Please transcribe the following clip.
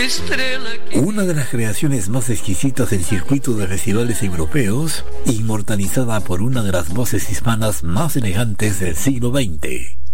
Una de las creaciones más exquisitas del circuito de festivales europeos, inmortalizada por una de las voces hispanas más elegantes del siglo XX.